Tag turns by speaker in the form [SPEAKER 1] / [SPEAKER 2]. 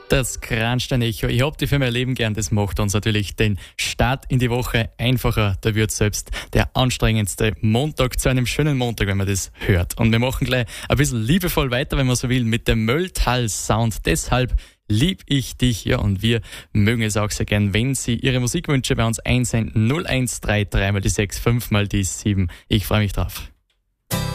[SPEAKER 1] Das Kranstein-Echo. Ich hab die für mein Leben gern. Das macht uns natürlich den Start in die Woche einfacher. Da wird selbst der anstrengendste Montag zu einem schönen Montag, wenn man das hört. Und wir machen gleich ein bisschen liebevoll weiter, wenn man so will, mit dem Mölltal-Sound. Deshalb lieb ich dich, ja, und wir mögen es auch sehr gern, wenn Sie Ihre Musikwünsche bei uns einsenden. 0133 mal die 6, 5 mal die 7. Ich freue mich drauf.